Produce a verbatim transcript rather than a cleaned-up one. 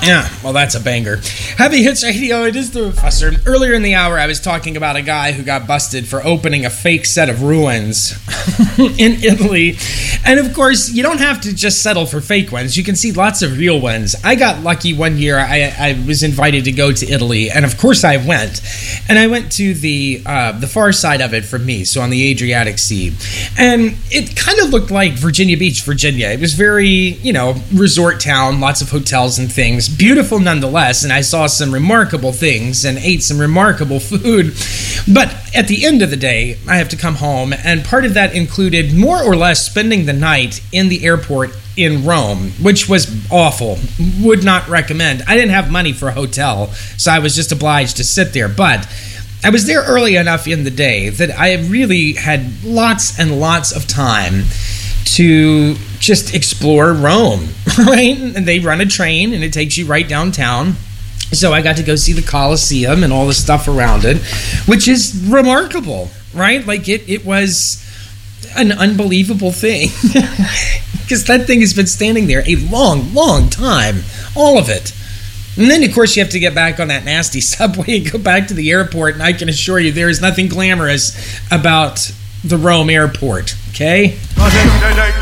Yeah, well, that's a banger. Heavy Hits Radio, it is the Professor. Earlier in the hour, I was talking about a guy who got busted for opening a fake set of ruins in Italy. And, of course, you don't have to just settle for fake ones. You can see lots of real ones. I got lucky one year. I, I was invited to go to Italy, and, of course, I went. And I went to the, uh, the far side of it from me, so on the Adriatic Sea. And it kind of looked like Virginia Beach, Virginia. It was very, you know, resort town, lots of hotels and things. Beautiful nonetheless, and I saw some remarkable things and ate some remarkable food. But at the end of the day, I have to come home, and part of that included more or less spending the night in the airport in Rome, which was awful. Would not recommend. I didn't have money for a hotel, so I was just obliged to sit there. But I was there early enough in the day that I really had lots and lots of time to just explore Rome, right? And they run a train, and it takes you right downtown. So I got to go see the Colosseum and all the stuff around it, which is remarkable, right? Like, it, it was an unbelievable thing. Because that thing has been standing there a long, long time. All of it. And then, of course, you have to get back on that nasty subway and go back to the airport, and I can assure you there is nothing glamorous about the Rome airport, okay?